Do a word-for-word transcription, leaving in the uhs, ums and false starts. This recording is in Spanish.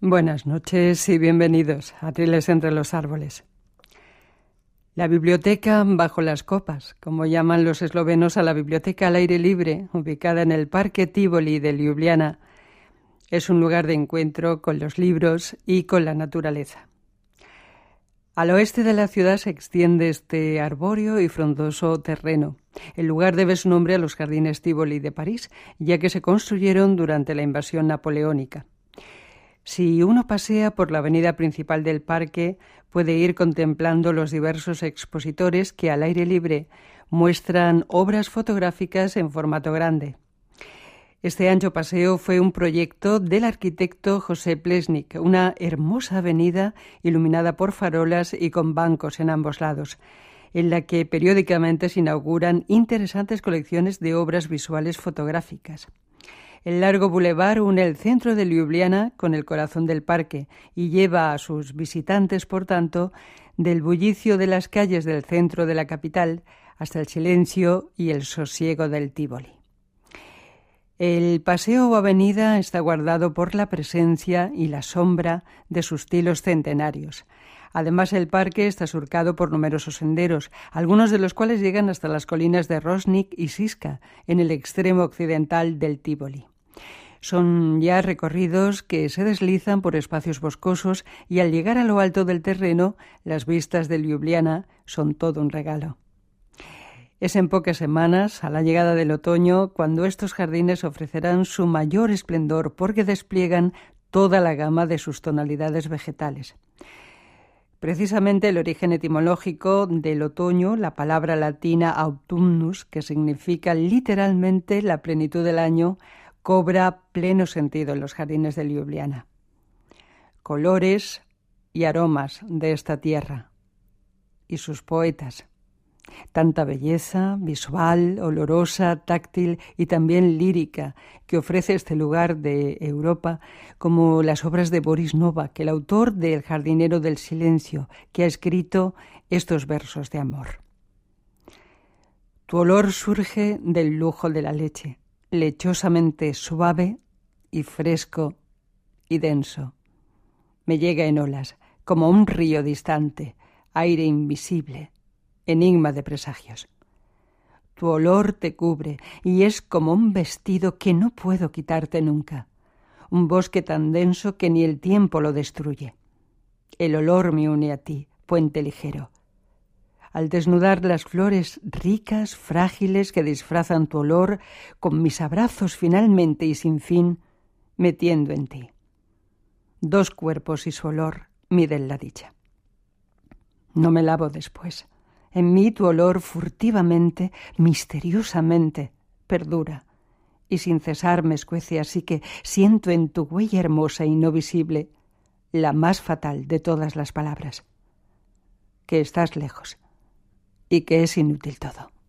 Buenas noches y bienvenidos a Triles entre los árboles. La biblioteca bajo las copas, como llaman los eslovenos a la biblioteca al aire libre, ubicada en el Parque Tivoli de Ljubljana, es un lugar de encuentro con los libros y con la naturaleza. Al oeste de la ciudad se extiende este arbóreo y frondoso terreno. El lugar debe su nombre a los jardines Tivoli de París, ya que se construyeron durante la invasión napoleónica. Si uno pasea por la avenida principal del parque, puede ir contemplando los diversos expositores que al aire libre muestran obras fotográficas en formato grande. Este ancho paseo fue un proyecto del arquitecto José Plesnik, una hermosa avenida iluminada por farolas y con bancos en ambos lados, en la que periódicamente se inauguran interesantes colecciones de obras visuales fotográficas. El largo bulevar une el centro de Ljubljana con el corazón del parque y lleva a sus visitantes, por tanto, del bullicio de las calles del centro de la capital hasta el silencio y el sosiego del Tivoli. El paseo o avenida está guardado por la presencia y la sombra de sus tilos centenarios. Además, el parque está surcado por numerosos senderos, algunos de los cuales llegan hasta las colinas de Rožnik y Šiška, en el extremo occidental del Tivoli. Son ya recorridos que se deslizan por espacios boscosos y al llegar a lo alto del terreno, las vistas de Ljubljana son todo un regalo. Es en pocas semanas, a la llegada del otoño, cuando estos jardines ofrecerán su mayor esplendor porque despliegan toda la gama de sus tonalidades vegetales. Precisamente el origen etimológico del otoño, la palabra latina autumnus, que significa literalmente la plenitud del año, cobra pleno sentido en los jardines de Ljubljana. Colores y aromas de esta tierra y sus poetas. Tanta belleza visual, olorosa, táctil y también lírica que ofrece este lugar de Europa, como las obras de Boris Novak, el autor de El jardinero del silencio, que ha escrito estos versos de amor. Tu olor surge del lujo de la leche, lechosamente suave y fresco y denso. Me llega en olas, como un río distante, aire invisible, enigma de presagios. Tu olor te cubre y es como un vestido que no puedo quitarte nunca, un bosque tan denso que ni el tiempo lo destruye. El olor me une a ti, puente ligero. Al desnudar las flores ricas, frágiles que disfrazan tu olor, con mis abrazos finalmente y sin fin, metiendo en ti. Dos cuerpos y su olor miden la dicha. No me lavo después. En mí tu olor furtivamente, misteriosamente, perdura, y sin cesar me escuece, así que siento en tu huella hermosa y no visible la más fatal de todas las palabras, que estás lejos y que es inútil todo.